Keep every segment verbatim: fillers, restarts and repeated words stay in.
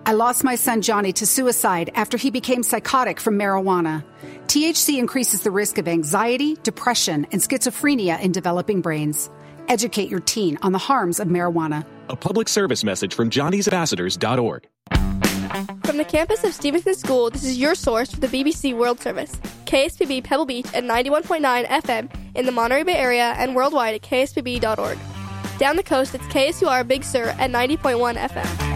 I lost my son Johnny to suicide after he became psychotic from marijuana. T H C increases the risk of anxiety, depression, and schizophrenia in developing brains. Educate your teen on the harms of marijuana. A public service message from johnny's ambassadors dot org. From the campus of Stevenson School, this is your source for the B B C World Service. K S P B Pebble Beach at ninety-one point nine F M in the Monterey Bay area and worldwide at K S P B dot org. Down the coast, it's K S U R Big Sur at ninety point one F M.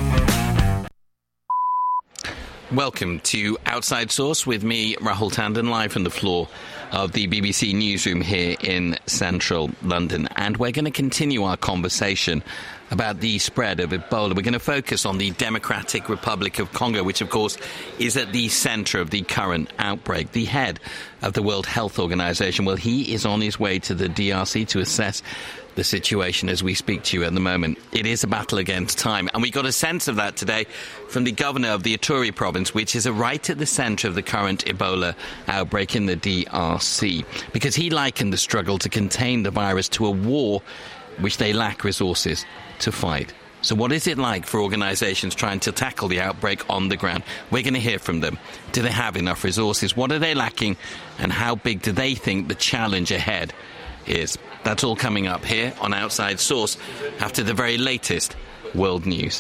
Welcome to Outside Source with me, Rahul Tandon, live from the floor of the B B C newsroom here in central London. And we're going to continue our conversation about the spread of Ebola. We're going to focus on the Democratic Republic of Congo, which, of course, is at the centre of the current outbreak. The head of the World Health Organization, well, he is on his way to the D R C to assess the situation as we speak to you at the moment. It is a battle against time, and we got a sense of that today from the governor of the Ituri province, which is right at the centre of the current Ebola outbreak in the D R C, because he likened the struggle to contain the virus to a war which they lack resources to fight. So what is it like for organisations trying to tackle the outbreak on the ground? We're going to hear from them. Do they have enough resources? What are they lacking? And how big do they think the challenge ahead is? That's all coming up here on Outside Source after the very latest world news.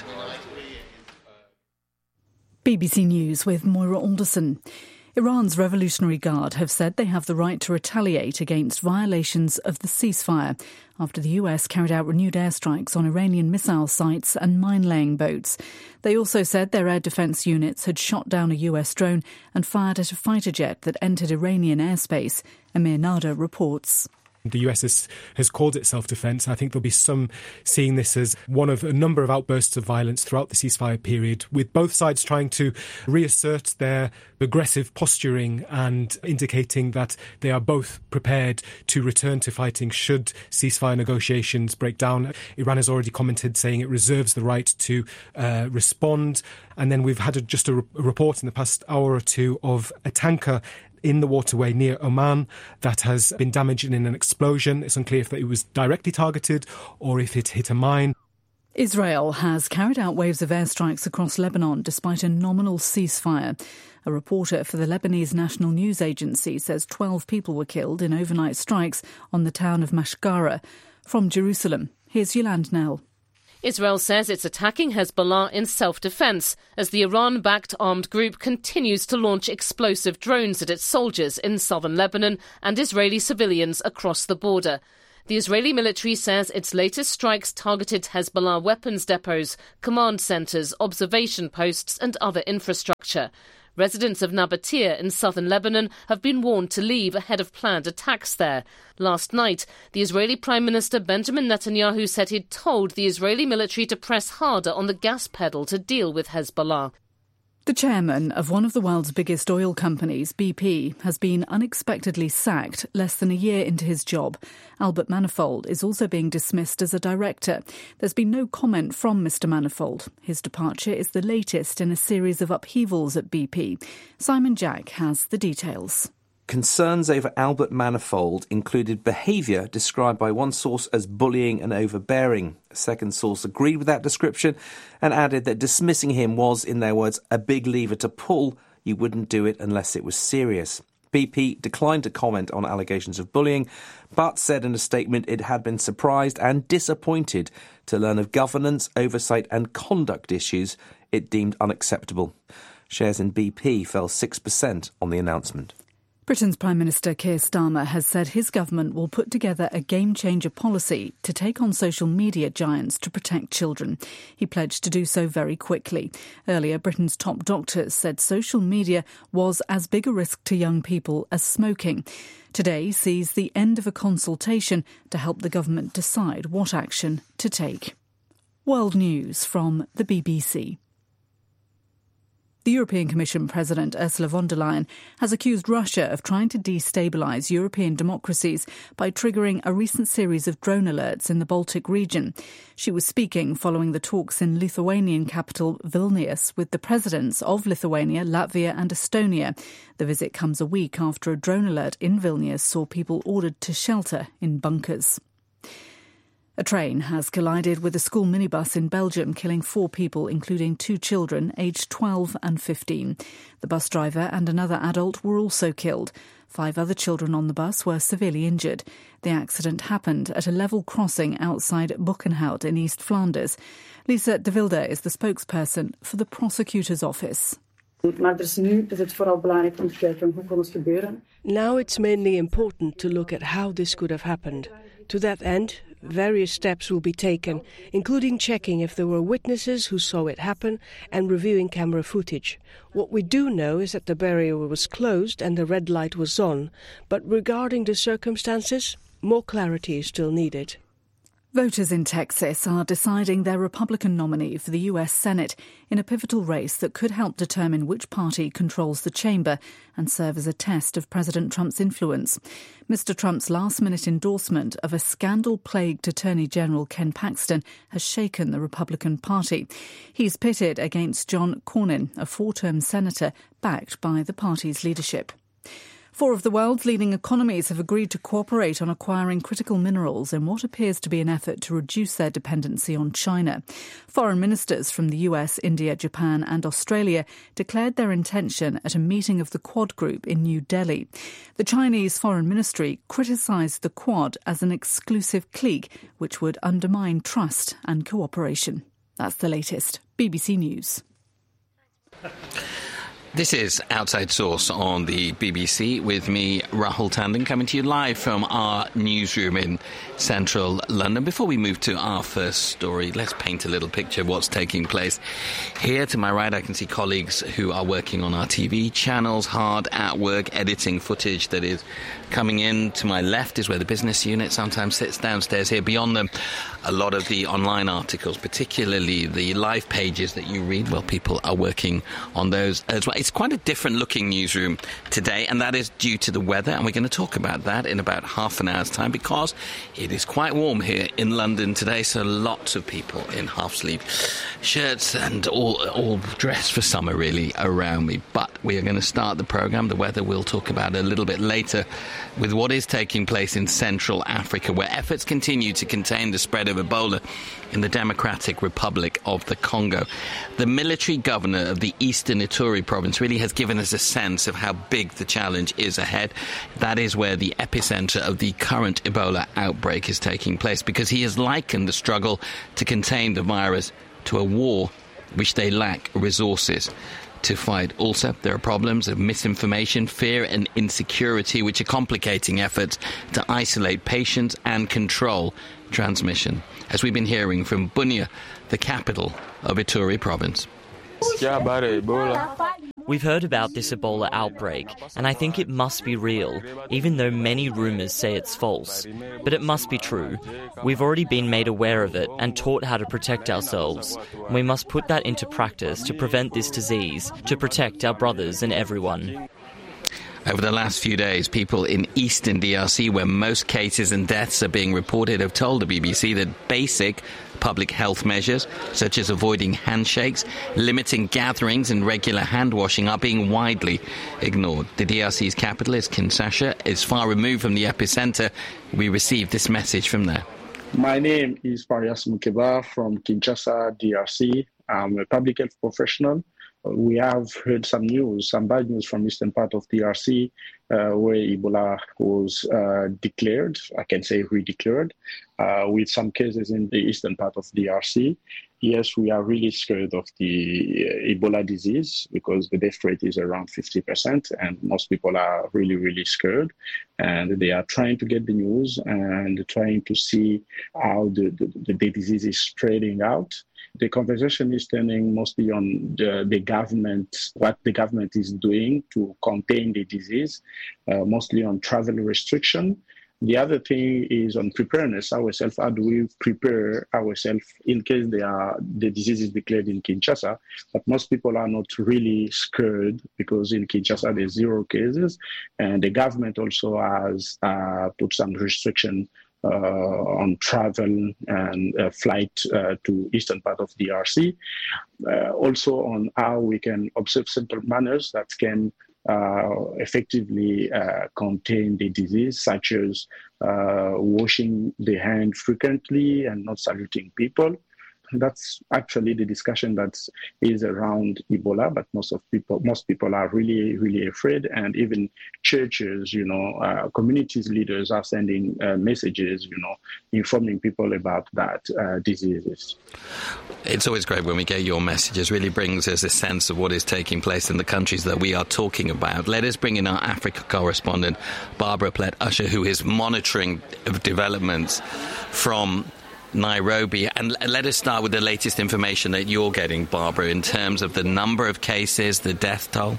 B B C News with Moira Alderson. Iran's Revolutionary Guard have said they have the right to retaliate against violations of the ceasefire after the U S carried out renewed airstrikes on Iranian missile sites and mine-laying boats. They also said their air defence units had shot down a U S drone and fired at a fighter jet that entered Iranian airspace. Amir Nada reports. The U S has, has called it self-defence. I think there'll be some seeing this as one of a number of outbursts of violence throughout the ceasefire period, with both sides trying to reassert their aggressive posturing and indicating that they are both prepared to return to fighting should ceasefire negotiations break down. Iran has already commented saying it reserves the right to uh, respond. And then we've had a, just a, re- a report in the past hour or two of a tanker in the waterway near Oman that has been damaged in an explosion. It's unclear if it was directly targeted or if it hit a mine. Israel has carried out waves of airstrikes across Lebanon despite a nominal ceasefire. A reporter for the Lebanese National News Agency says twelve people were killed in overnight strikes on the town of Mashgara. From Jerusalem, here's Yolande Nell. Israel says it's attacking Hezbollah in self-defence as the Iran-backed armed group continues to launch explosive drones at its soldiers in southern Lebanon and Israeli civilians across the border. The Israeli military says its latest strikes targeted Hezbollah weapons depots, command centres, observation posts and other infrastructure. Residents of Nabatea in southern Lebanon have been warned to leave ahead of planned attacks there. Last night, the Israeli Prime Minister Benjamin Netanyahu said he'd told the Israeli military to press harder on the gas pedal to deal with Hezbollah. The chairman of one of the world's biggest oil companies, B P, has been unexpectedly sacked less than a year into his job. Albert Manifold is also being dismissed as a director. There's been no comment from Mr Manifold. His departure is the latest in a series of upheavals at B P. Simon Jack has the details. Concerns over Albert Manifold included behaviour described by one source as bullying and overbearing. A second source agreed with that description and added that dismissing him was, in their words, a big lever to pull. You wouldn't do it unless it was serious. B P declined to comment on allegations of bullying, but said in a statement it had been surprised and disappointed to learn of governance, oversight and conduct issues it deemed unacceptable. Shares in B P fell six percent on the announcement. Britain's Prime Minister Keir Starmer has said his government will put together a game-changer policy to take on social media giants to protect children. He pledged to do so very quickly. Earlier, Britain's top doctors said social media was as big a risk to young people as smoking. Today sees the end of a consultation to help the government decide what action to take. World News from the B B C. The European Commission President Ursula von der Leyen has accused Russia of trying to destabilise European democracies by triggering a recent series of drone alerts in the Baltic region. She was speaking following the talks in Lithuanian capital Vilnius with the presidents of Lithuania, Latvia and Estonia. The visit comes a week after a drone alert in Vilnius saw people ordered to shelter in bunkers. A train has collided with a school minibus in Belgium, killing four people, including two children aged twelve and fifteen. The bus driver and another adult were also killed. Five other children on the bus were severely injured. The accident happened at a level crossing outside Buchenhout in East Flanders. Lisa de Wilde is the spokesperson for the prosecutor's office. Now it's mainly important to look at how this could have happened. To that end, various steps will be taken, including checking if there were witnesses who saw it happen and reviewing camera footage. What we do know is that the barrier was closed and the red light was on, but regarding the circumstances, more clarity is still needed. Voters in Texas are deciding their Republican nominee for the U S Senate in a pivotal race that could help determine which party controls the chamber and serve as a test of President Trump's influence. Mister Trump's last-minute endorsement of a scandal-plagued Attorney General Ken Paxton has shaken the Republican Party. He's pitted against John Cornyn, a four-term senator backed by the party's leadership. Four of the world's leading economies have agreed to cooperate on acquiring critical minerals in what appears to be an effort to reduce their dependency on China. Foreign ministers from the U S, India, Japan and Australia declared their intention at a meeting of the Quad Group in New Delhi. The Chinese Foreign Ministry criticised the Quad as an exclusive clique which would undermine trust and cooperation. That's the latest. B B C News. This is Outside Source on the B B C with me, Rahul Tandon, coming to you live from our newsroom in central London. Before we move to our first story, let's paint a little picture of what's taking place. Here to my right, I can see colleagues who are working on our T V channels, hard at work, editing footage that is coming in. To my left is where the business unit sometimes sits downstairs here. Beyond them, a lot of the online articles, particularly the live pages that you read, well, people are working on those as well. It's quite a different looking newsroom today, and that is due to the weather, and we're going to talk about that in about half an hour's time because it is quite warm here in London today, so lots of people in half-sleeve shirts and all, all dressed for summer really around me. But we are going to start the programme. The weather we'll talk about a little bit later with what is taking place in Central Africa, where efforts continue to contain the spread of Ebola in the Democratic Republic of the Congo. The military governor of the Eastern Ituri province really has given us a sense of how big the challenge is ahead. That is where the epicenter of the current Ebola outbreak is taking place, because he has likened the struggle to contain the virus to a war which they lack resources to fight. Also, there are problems of misinformation, fear and insecurity which are complicating efforts to isolate patients and control transmission, as we've been hearing from Bunia, the capital of Ituri province. We've heard about this Ebola outbreak, and I think it must be real, even though many rumours say it's false. But it must be true. We've already been made aware of it and taught how to protect ourselves. We must put that into practice to prevent this disease, to protect our brothers and everyone. Over the last few days, people in eastern D R C, where most cases and deaths are being reported, have told the B B C that basic public health measures, such as avoiding handshakes, limiting gatherings and regular hand washing, are being widely ignored. The D R C's capital is Kinshasa, is far removed from the epicenter. We received this message from there. My name is Farias Mukeba from Kinshasa, D R C. I'm a public health professional. We have heard some news, some bad news from eastern part of D R C, uh, where Ebola was uh, declared, I can say redeclared, uh, with some cases in the eastern part of D R C. Yes, we are really scared of the uh, Ebola disease because the death rate is around fifty percent, and most people are really, really scared. And they are trying to get the news and trying to see how the, the, the disease is spreading out. The conversation is turning mostly on the, the government, what the government is doing to contain the disease, uh, mostly on travel restriction. The other thing is on preparedness ourselves. How do we prepare ourselves in case they are, the disease is declared in Kinshasa? But most people are not really scared because in Kinshasa there's zero cases, and the government also has uh, put some restriction Uh, on travel and uh, flight uh, to eastern part of D R C. Uh, also on how we can observe simple manners that can uh, effectively uh, contain the disease, such as uh, washing the hand frequently and not saluting people. That's actually the discussion that is around Ebola, but most of people, most people are really, really afraid. And even churches, you know, uh, communities leaders are sending uh, messages, you know, informing people about that uh, diseases. It's always great when we get your messages. Really brings us a sense of what is taking place in the countries that we are talking about. Let us bring in our Africa correspondent, Barbara Plett-Usher, who is monitoring developments from Nairobi. And let us start with the latest information that you're getting, Barbara, in terms of the number of cases, the death toll.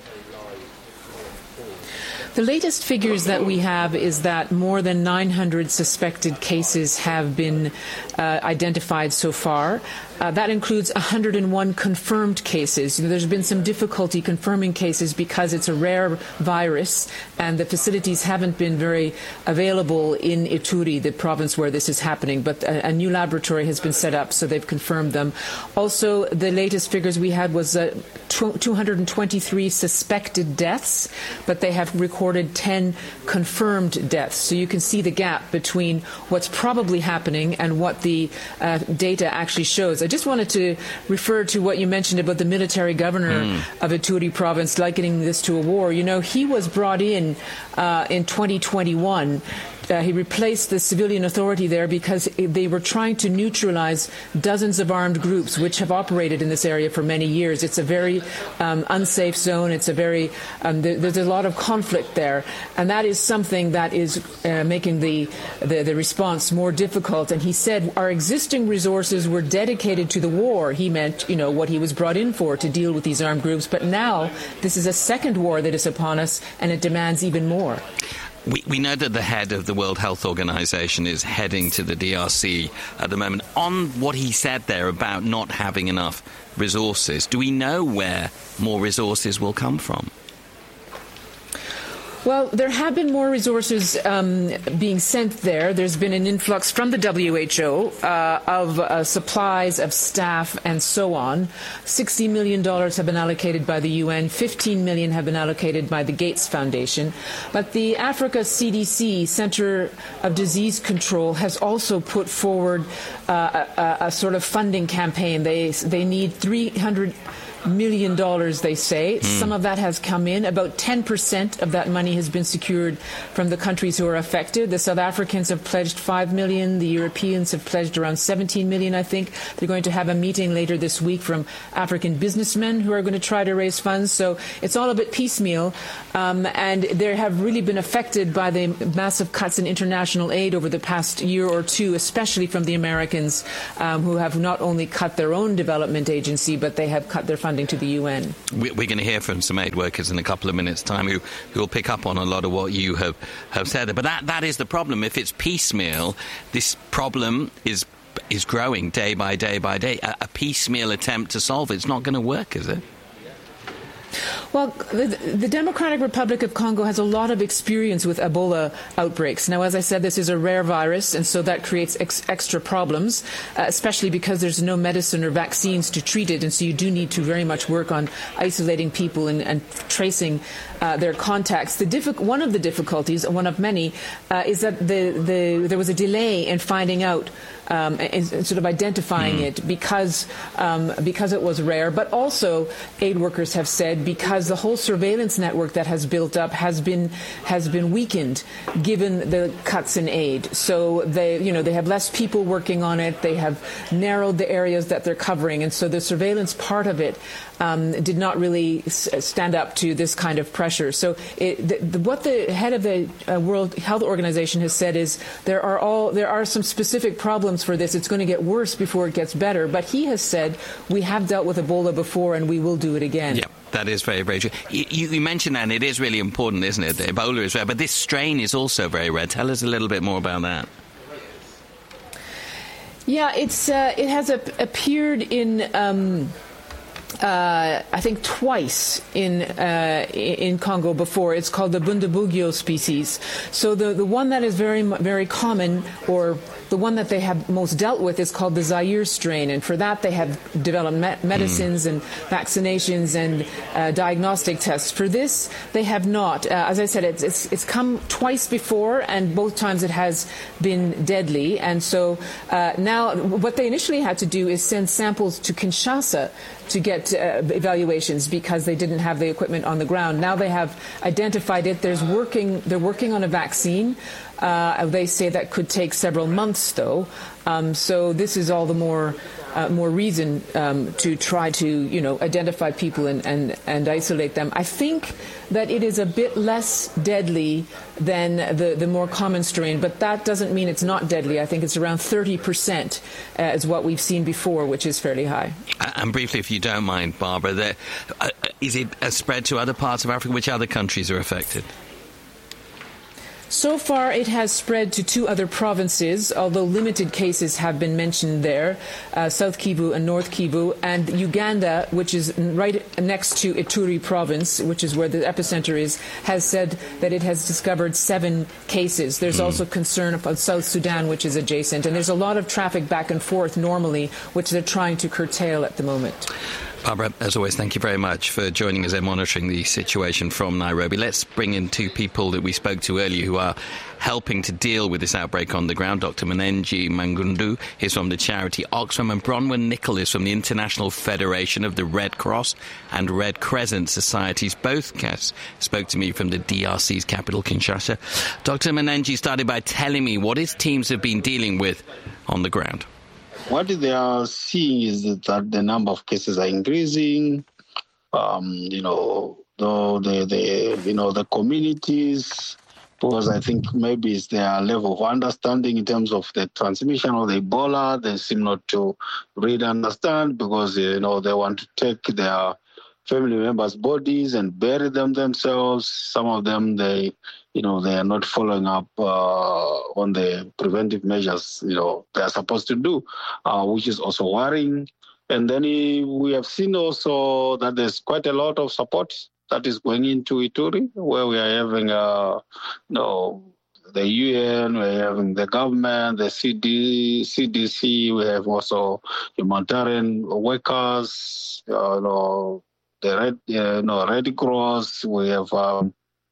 The latest figures that we have is that more than nine hundred suspected cases have been uh, identified so far. Uh, that includes one hundred one confirmed cases. You know, there's been some difficulty confirming cases because it's a rare virus and the facilities haven't been very available in Ituri, the province where this is happening. But a, a new laboratory has been set up, so they've confirmed them. Also, the latest figures we had was uh, two hundred twenty-three suspected deaths, but they have recorded ten confirmed deaths. So you can see the gap between what's probably happening and what the uh, data actually shows. I just wanted to refer to what you mentioned about the military governor mm. of Ituri province likening this to a war. You know, he was brought in uh, in twenty twenty-one. Uh, he replaced the civilian authority there because they were trying to neutralize dozens of armed groups which have operated in this area for many years. It's a very um, unsafe zone. It's a very um, there, there's a lot of conflict there, and that is something that is uh, making the, the the response more difficult. And he said our existing resources were dedicated to the war. He meant, you know, what he was brought in for, to deal with these armed groups. But now this is a second war that is upon us, and it demands even more. We, we know that the head of the World Health Organization is heading to the D R C at the moment. On what he said there about not having enough resources, do we know where more resources will come from? Well, there have been more resources um, being sent there. There's been an influx from the W H O uh, of uh, supplies, of staff, and so on. sixty million dollars have been allocated by the U N. fifteen million dollars have been allocated by the Gates Foundation. But the Africa C D C, Center of Disease Control, has also put forward uh, a, a sort of funding campaign. They, they need three hundred million dollars, they say. Mm. Some of that has come in. About ten percent of that money has been secured from the countries who are affected. The South Africans have pledged five million dollars. The Europeans have pledged around seventeen million dollars, I think. They're going to have a meeting later this week from African businessmen who are going to try to raise funds. So it's all a bit piecemeal. Um, and they have really been affected by the massive cuts in international aid over the past year or two, especially from the Americans, um, who have not only cut their own development agency, but they have cut their funding to the U N. We're going to hear from some aid workers in a couple of minutes' time who, who will pick up on a lot of what you have, have said. But that, that is the problem. If it's piecemeal, this problem is is growing day by day by day. A, a piecemeal attempt to solve it's not going to work, is it? Well, the, the Democratic Republic of Congo has a lot of experience with Ebola outbreaks. Now, as I said, this is a rare virus, and so that creates ex- extra problems, uh, especially because there's no medicine or vaccines to treat it, and so you do need to very much work on isolating people and, and tracing uh, their contacts. The diffi- one of the difficulties, one of many, uh, is that the, the, there was a delay in finding out Um, and, and sort of identifying mm. it because um, because it was rare, but also aid workers have said because the whole surveillance network that has built up has been has been weakened given the cuts in aid. So they you know they have less people working on it. They have narrowed the areas that they're covering, and so the surveillance part of it um, did not really s- stand up to this kind of pressure. So it, the, the, what the head of the uh, World Health Organization has said is there are all there are some specific problems for this. It's going to get worse before it gets better. But he has said we have dealt with Ebola before and we will do it again. Yeah, that is very, very true. You, you mentioned that, and it is really important, isn't it? The Ebola is rare, but this strain is also very rare. Tell us a little bit more about that. Yeah, it's uh, it has a, appeared in. Um, Uh, I think twice in uh, in Congo before. It's called the Bundibugyo species. So the, the one that is very very common or the one that they have most dealt with is called the Zaire strain, and for that they have developed me- medicines mm. and vaccinations and uh, diagnostic tests. For this, they have not. Uh, as I said, it's, it's it's come twice before, and both times it has been deadly. And so uh, now what they initially had to do is send samples to Kinshasa to get uh, evaluations because they didn't have the equipment on the ground. Now they have identified it. There's working. They're working on a vaccine. Uh, they say that could take several months, though. Um, so this is all the more uh, more reason um, to try to, you know, identify people and, and, and isolate them. I think that it is a bit less deadly than the, the more common strain, but that doesn't mean it's not deadly. I think it's around thirty percent uh, is what we've seen before, which is fairly high. And briefly, if you don't mind, Barbara, there, uh, is it a spread to other parts of Africa? Which other countries are affected? So far, it has spread to two other provinces, although limited cases have been mentioned there, uh, South Kivu and North Kivu, and Uganda, which is right next to Ituri province, which is where the epicenter is, has said that it has discovered seven cases. There's mm. also concern about South Sudan, which is adjacent, and there's a lot of traffic back and forth normally, which they're trying to curtail at the moment. Barbara, as always, thank you very much for joining us and monitoring the situation from Nairobi. Let's bring in two people that we spoke to earlier who are helping to deal with this outbreak on the ground. Doctor Mnenji Mangundu is from the charity Oxfam, and Bronwyn Nicol is from the International Federation of the Red Cross and Red Crescent Societies. Both guests spoke to me from the D R C's capital, Kinshasa. Doctor Mnenji started by telling me what his teams have been dealing with on the ground. What they are seeing is that the number of cases are increasing. Um, you know, the, the, the you know the communities, because I think maybe it's their level of understanding in terms of the transmission of the Ebola. They seem not to really understand because you know they want to take their family members' bodies and bury them themselves. Some of them they. You know, they are not following up uh, on the preventive measures, you know, they are supposed to do, uh, which is also worrying. And then we have seen also that there's quite a lot of support that is going into Ituri, where we are having, uh, you know, the U N, we're having the government, the C D, C D C, we have also humanitarian workers, uh, you know, the Red, uh, you know, Red Cross, we have... Um,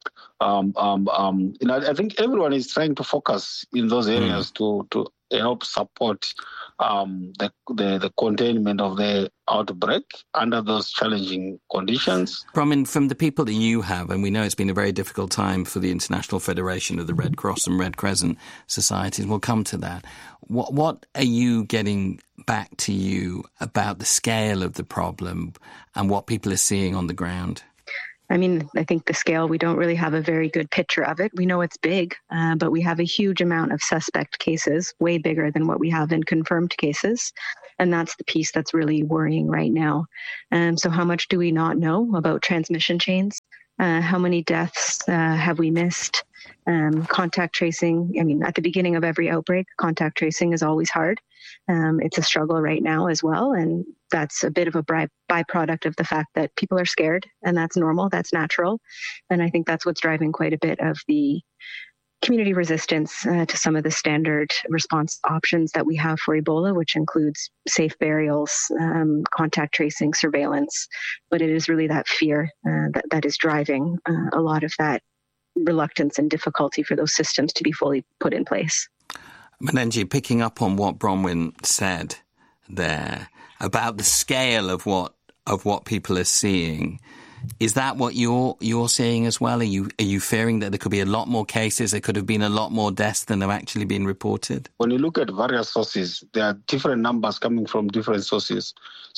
Um, um, um, you know, I think everyone is trying to focus in those areas mm. to, to help support um, the, the the containment of the outbreak under those challenging conditions. Bronwyn, from the people that you have, and we know it's been a very difficult time for the International Federation of the Red Cross and Red Crescent Societies, we'll come to that. What, what are you getting back to you about the scale of the problem and what people are seeing on the ground? I mean, I think the scale, we don't really have a very good picture of it. We know it's big, uh, but we have a huge amount of suspect cases, way bigger than what we have in confirmed cases. And that's the piece that's really worrying right now. Um, so how much do we not know about transmission chains? Uh, how many deaths uh, have we missed? Um, contact tracing, I mean, at the beginning of every outbreak, contact tracing is always hard. Um, it's a struggle right now as well. And that's a bit of a by- byproduct of the fact that people are scared, and that's normal, that's natural. And I think that's what's driving quite a bit of the community resistance uh, to some of the standard response options that we have for Ebola, which includes safe burials, um, contact tracing, surveillance. But it is really that fear uh, that, that is driving uh, a lot of that reluctance and difficulty for those systems to be fully put in place. Mnenji, picking up on what Bronwyn said there about the scale of what of what people are seeing, is that what you're you're seeing as well? Are you are you fearing that there could be a lot more cases? There could have been a lot more deaths than have actually been reported? When you look at various sources, there are different numbers coming from different sources.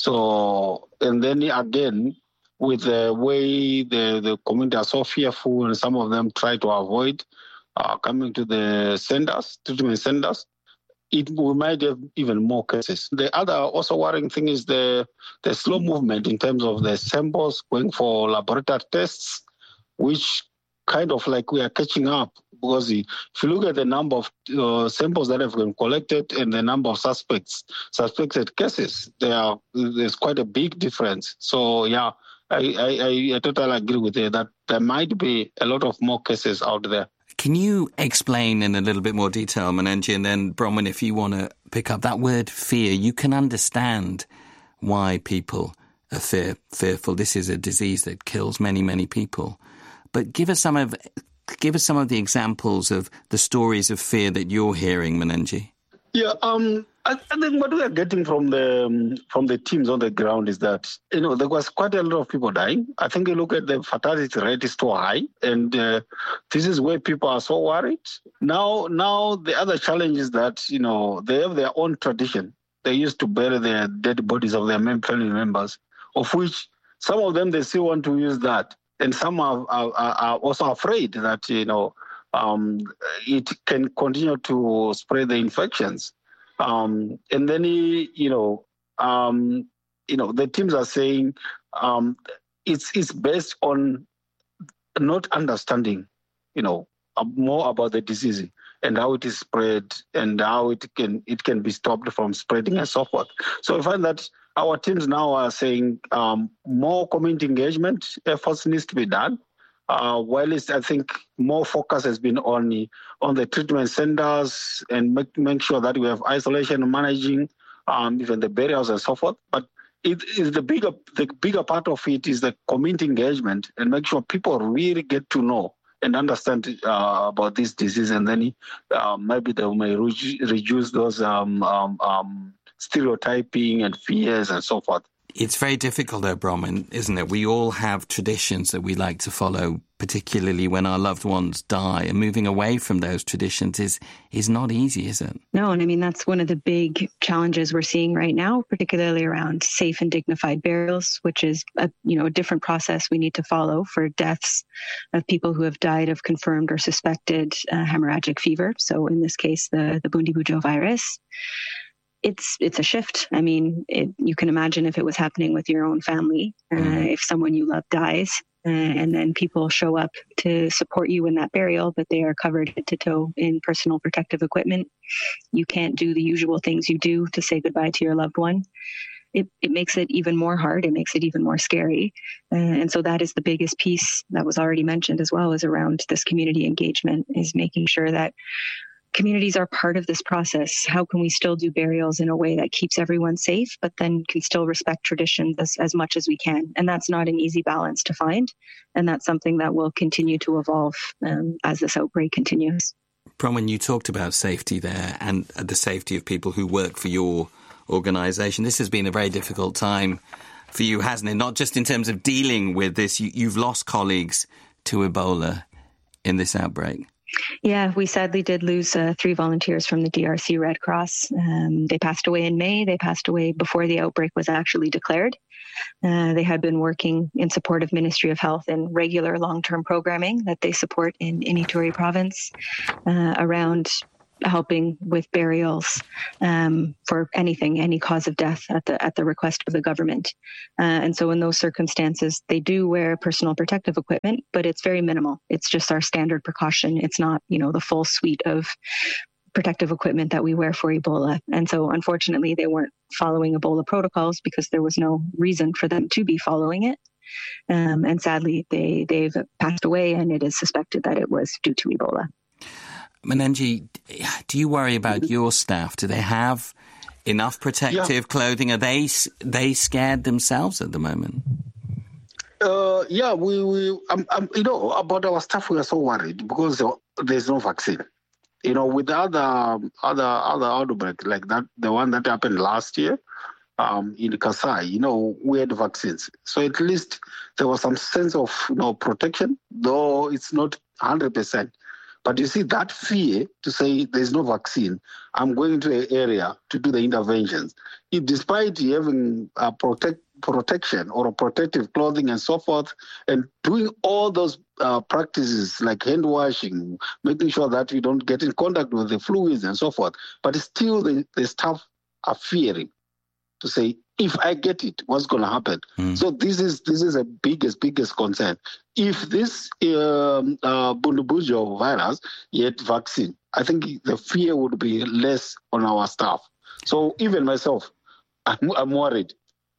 So, and then again, with the way the, the community are so fearful, and some of them try to avoid uh, coming to the centers, treatment centers, it we might have even more cases. The other also worrying thing is the the slow movement in terms of the samples going for laboratory tests, which kind of like we are catching up. Because if you look at the number of uh, samples that have been collected and the number of suspects, suspected cases, there are, there's quite a big difference. So, yeah, I, I, I totally agree with you that there might be a lot of more cases out there. Can you explain in a little bit more detail, Manenji, and then Bronwyn, if you want to pick up that word fear, you can understand why people are fear, fearful. This is a disease that kills many, many people. But give us some of give us some of the examples of the stories of fear that you're hearing, Manenji. Yeah, um, I, I think what we are getting from the um, from the teams on the ground is that, you know, there was quite a lot of people dying. I think you look at the fatality rate is too high, and uh, this is where people are so worried. Now, now the other challenge is that, you know, they have their own tradition. They used to bury their dead bodies of their family members, of which some of them, they still want to use that. And some are, are, are also afraid that, you know, um, it can continue to spread the infections. Um, and then, you know, um, you know, the teams are saying um, it's it's based on not understanding, you know, more about the disease and how it is spread and how it can it can be stopped from spreading and so forth. So I find that our teams now are saying um, more community engagement efforts needs to be done. Uh, while it's, I think more focus has been on the, on the treatment centers and make, make sure that we have isolation and managing um, even the burials and so forth. But it is the bigger the bigger part of it is the community engagement and make sure people really get to know and understand uh, about this disease, and then uh, maybe they may re- reduce those um, um, um, stereotyping and fears and so forth. It's very difficult though, Bronwyn, isn't it? We all have traditions that we like to follow, particularly when our loved ones die, and moving away from those traditions is is not easy, is it? No, and I mean, that's one of the big challenges we're seeing right now, particularly around safe and dignified burials, which is a, you know, a different process we need to follow for deaths of people who have died of confirmed or suspected uh, hemorrhagic fever. So in this case, the, the Bundibugyo virus. It's it's a shift. I mean, it, you can imagine if it was happening with your own family, uh, if someone you love dies, uh, and then people show up to support you in that burial, but they are covered head to toe in personal protective equipment. You can't do the usual things you do to say goodbye to your loved one. It, it makes it even more hard. It makes it even more scary. Uh, and so that is the biggest piece that was already mentioned as well, is around this community engagement, is making sure that communities are part of this process. How can we still do burials in a way that keeps everyone safe, but then can still respect traditions as, as much as we can? And that's not an easy balance to find. And that's something that will continue to evolve um, as this outbreak continues. Bronwyn, you talked about safety there and the safety of people who work for your organisation. This has been a very difficult time for you, hasn't it? Not just in terms of dealing with this. You, you've lost colleagues to Ebola in this outbreak. Yeah, we sadly did lose uh, three volunteers from the D R C Red Cross. Um, they passed away in May. They passed away before the outbreak was actually declared. Uh, they had been working in support of Ministry of Health in regular long-term programming that they support in, in Ituri province uh, around helping with burials um, for anything, any cause of death at the at the request of the government. Uh, and so in those circumstances, they do wear personal protective equipment, but it's very minimal. It's just our standard precaution. It's not, you know, the full suite of protective equipment that we wear for Ebola. And so unfortunately, they weren't following Ebola protocols because there was no reason for them to be following it. Um, and sadly, they, they've passed away, and it is suspected that it was due to Ebola. Manenji, do you worry about your staff? Do they have enough protective yeah. clothing? Are they they scared themselves at the moment? Uh, yeah, we, we um, um, you know, about our staff, we are so worried because there's no vaccine. You know, with the other other other outbreak like that, the one that happened last year um, in Kasai, you know, we had vaccines, so at least there was some sense of, you know, protection, though it's not one hundred percent. But you see, that fear to say there's no vaccine, I'm going into an area to do the interventions. If despite having a protect, protection or a protective clothing and so forth, and doing all those uh, practices like hand washing, making sure that we don't get in contact with the fluids and so forth, but still the, the staff are fearing to say, if I get it, what's going to happen? Mm. So this is this is a biggest, biggest concern. If this um, uh, Bundibugyo virus yet vaccine, I think the fear would be less on our staff. So even myself, I'm, I'm worried.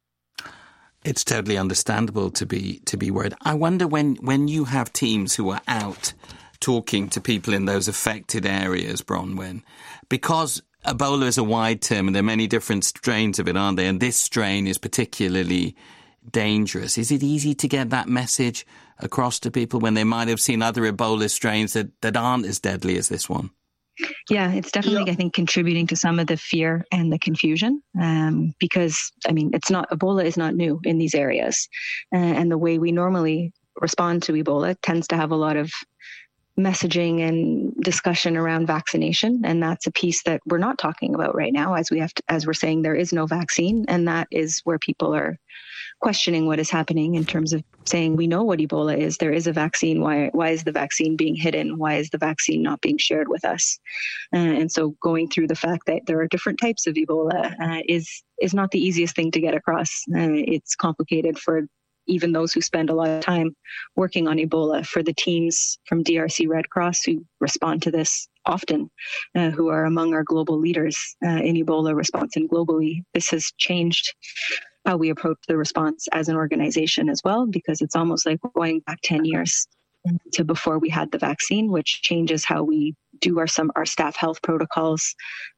It's totally understandable to be to be worried. I wonder when, when you have teams who are out talking to people in those affected areas, Bronwyn, because Ebola is a wide term and there are many different strains of it, aren't there? And this strain is particularly dangerous. Is it easy to get that message across to people when they might have seen other Ebola strains that, that aren't as deadly as this one? Yeah, it's definitely, yeah. I think, contributing to some of the fear and the confusion um, because, I mean, it's not, Ebola is not new in these areas. Uh, and the way we normally respond to Ebola tends to have a lot of messaging and discussion around vaccination. And that's a piece that we're not talking about right now, as we have to, as we're saying there is no vaccine. And that is where people are questioning what is happening in terms of saying, we know what Ebola is. There is a vaccine. Why, why is the vaccine being hidden? Why is the vaccine not being shared with us? Uh, and so going through the fact that there are different types of Ebola uh, is, is not the easiest thing to get across. Uh, it's complicated for even those who spend a lot of time working on Ebola, for the teams from D R C Red Cross who respond to this often, uh, who are among our global leaders uh, in Ebola response and globally. This has changed how we approach the response as an organization as well, because it's almost like going back ten years to before we had the vaccine, which changes how we do our some our staff health protocols,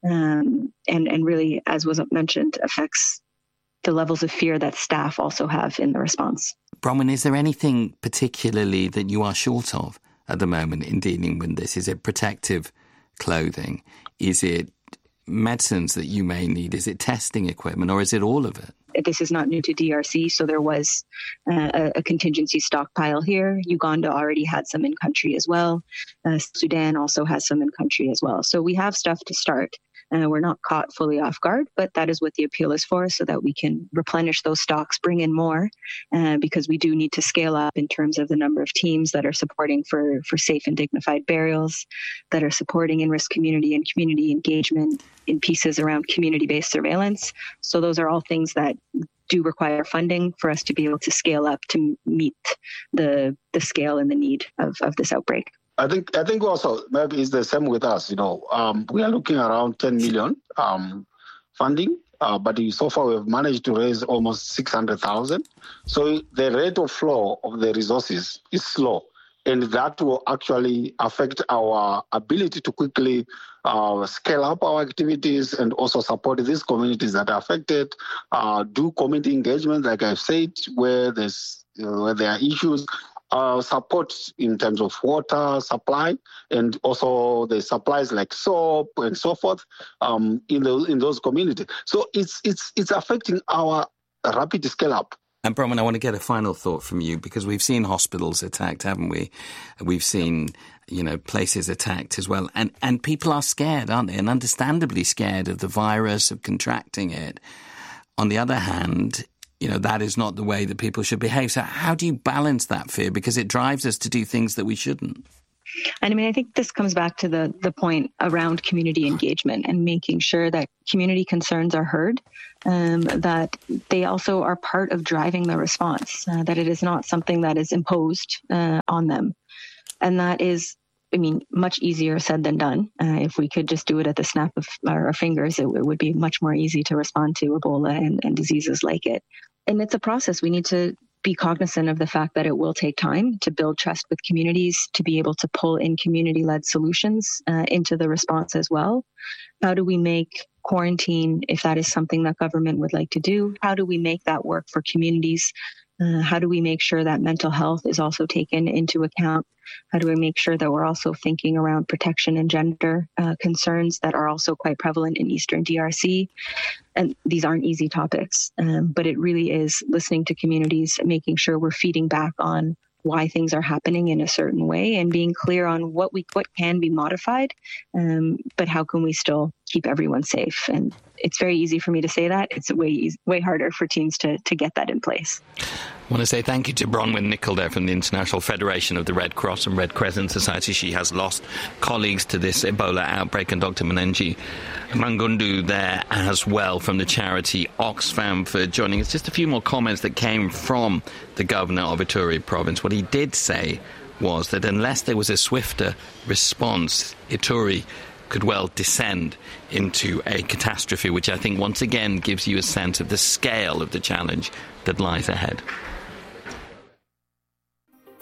um, and and really, as was mentioned, affects the levels of fear that staff also have in the response. Bronwyn, is there anything particularly that you are short of at the moment in dealing with this? Is it protective clothing? Is it medicines that you may need? Is it testing equipment, or is it all of it? This is not new to D R C, so there was uh, a, a contingency stockpile here. Uganda already had some in country as well. Uh, Sudan also has some in country as well. So we have stuff to start. Uh, we're not caught fully off guard, but that is what the appeal is for, so that we can replenish those stocks, bring in more, uh, because we do need to scale up in terms of the number of teams that are supporting for, for safe and dignified burials, that are supporting in-risk community and community engagement in pieces around community-based surveillance. So those are all things that do require funding for us to be able to scale up to meet the the scale and the need of, of this outbreak. I think I think also maybe it's the same with us. You know, um, we are looking around ten million um, funding, uh, but so far we've managed to raise almost six hundred thousand. So the rate of flow of the resources is slow, and that will actually affect our ability to quickly uh, scale up our activities and also support these communities that are affected. Uh, do community engagement, like I've said, where there's you know, where there are issues. Uh, support in terms of water supply, and also the supplies like soap and so forth um, in the in those communities. So it's it's it's affecting our rapid scale up. And Bronwyn, I want to get a final thought from you, because we've seen hospitals attacked, haven't we? We've seen, you know, places attacked as well, and and people are scared, aren't they? And understandably scared of the virus, of contracting it. On the other hand, you know, that is not the way that people should behave. So how do you balance that fear? Because it drives us to do things that we shouldn't. And I mean, I think this comes back to the the point around community engagement and making sure that community concerns are heard, um, that they also are part of driving the response, uh, that it is not something that is imposed uh, on them. And that is, I mean, much easier said than done. Uh, if we could just do it at the snap of our fingers, it, it would be much more easy to respond to Ebola and, and diseases like it. And it's a process. We need to be cognizant of the fact that it will take time to build trust with communities, to be able to pull in community-led solutions uh, into the response as well. How do we make quarantine, if that is something that government would like to do, how do we make that work for communities? Uh, how do we make sure that mental health is also taken into account? How do we make sure that we're also thinking around protection and gender uh, concerns that are also quite prevalent in Eastern D R C? And these aren't easy topics, um, but it really is listening to communities, making sure we're feeding back on why things are happening in a certain way and being clear on what we what can be modified, um, but how can we still keep everyone safe? And it's very easy for me to say that. It's way easy, way harder for teams to, to get that in place. I want to say thank you to Bronwyn Nicholl there from the International Federation of the Red Cross and Red Crescent Society. She has lost colleagues to this Ebola outbreak, and Doctor Mnengi Mangundu there as well from the charity Oxfam for joining us. Just a few more comments that came from the governor of Ituri province. What he did say was that unless there was a swifter response, Ituri could well descend into a catastrophe, which I think once again gives you a sense of the scale of the challenge that lies ahead.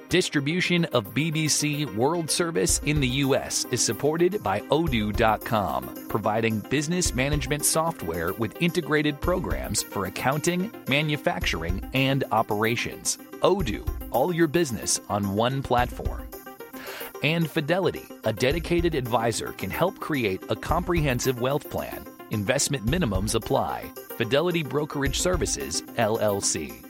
Distribution of B B C World Service in the U S is supported by Odoo dot com, providing business management software with integrated programs for accounting, manufacturing, and operations. Odoo, all your business on one platform. And Fidelity, a dedicated advisor, can help create a comprehensive wealth plan. Investment minimums apply. Fidelity Brokerage Services, L L C.